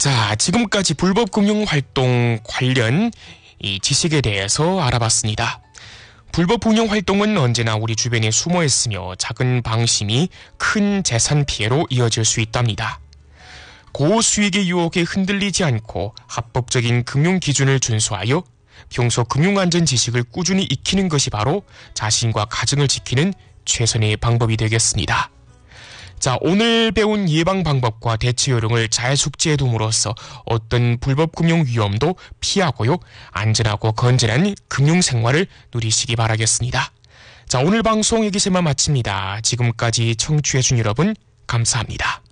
자, 지금까지 불법 금융 활동 관련 이 지식에 대해서 알아봤습니다. 불법 금융 활동은 언제나 우리 주변에 숨어 있으며 작은 방심이 큰 재산 피해로 이어질 수 있답니다. 고수익의 유혹에 흔들리지 않고 합법적인 금융 기준을 준수하여 평소 금융안전 지식을 꾸준히 익히는 것이 바로 자신과 가정을 지키는 최선의 방법이 되겠습니다. 자, 오늘 배운 예방 방법과 대처 요령을 잘 숙지해 둠으로써 어떤 불법 금융 위험도 피하고요, 안전하고 건전한 금융 생활을 누리시기 바라겠습니다. 자, 오늘 방송 여기서만 마칩니다. 지금까지 청취해 준 여러분 감사합니다.